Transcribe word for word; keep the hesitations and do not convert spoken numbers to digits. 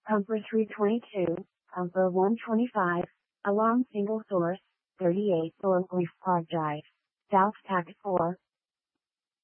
Pumper three twenty-two, Pumper one twenty-five, along single source, thirty-eight Thorncliffe Park Drive, South Pack four,